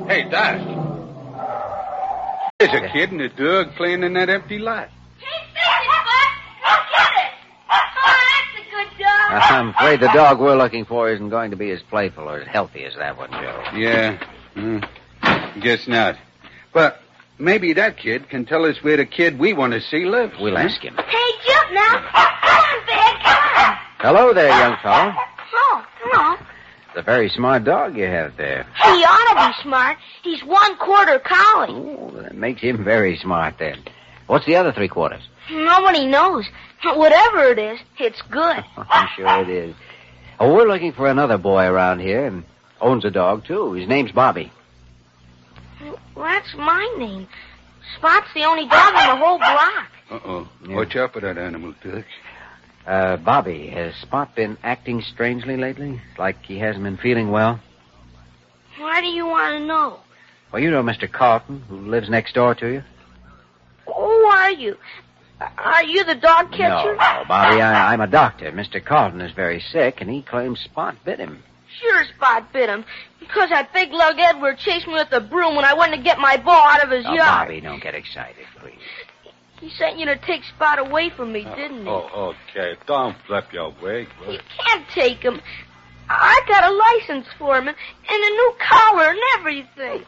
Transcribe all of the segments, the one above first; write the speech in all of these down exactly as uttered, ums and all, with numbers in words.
Hey, Doc. There's a kid and a dog playing in that empty lot. I'm afraid the dog we're looking for isn't going to be as playful or as healthy as that one, Joe. Yeah, mm, guess not. But maybe that kid can tell us where the kid we want to see lives. We'll huh? ask him. Hey, jump now. Come on, Big, come on. Hello there, young fellow. Oh, hello. It's a very smart dog you have there. He ought to be smart. He's one quarter collie. Oh, that makes him very smart then. What's the other three quarters? Nobody knows. Whatever it is, it's good. I'm sure it is. Oh, we're looking for another boy around here and owns a dog, too. His name's Bobby. Well, that's my name. Spot's the only dog in the whole block. Uh-oh. Yeah. Watch out for that animal, Doc. Uh, Bobby, has Spot been acting strangely lately? Like he hasn't been feeling well? Why do you want to know? Well, you know Mister Carlton, who lives next door to you? Who are you? Are you the dog catcher? No, no, Bobby, I, I'm a doctor. Mister Carlton is very sick, and he claims Spot bit him. Sure Spot bit him. Because that big lug Edward chased me with a broom when I went to get my ball out of his Oh, yard. Bobby, don't get excited, please. He sent you to take Spot away from me, didn't he? Oh, okay. Don't flip your wig. You can't take him. I got a license for him and a new collar and everything.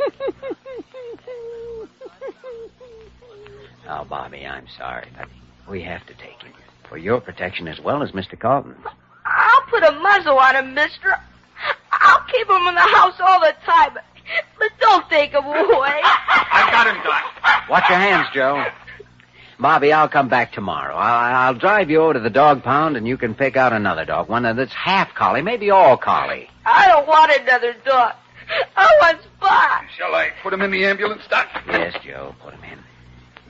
Oh, Bobby, I'm sorry, but we have to take him. For your protection as well as Mister Carlton's. I'll put a muzzle on him, mister. I'll keep him in the house all the time, but, but don't take him away. I got him, Doc. Watch your hands, Joe. Bobby, I'll come back tomorrow. I'll, I'll drive you over to the dog pound, and you can pick out another dog. One that's half collie, maybe all collie. I don't want another dog. I want Spot. Shall I put him in the ambulance, Doc? Yes, Joe, put him in.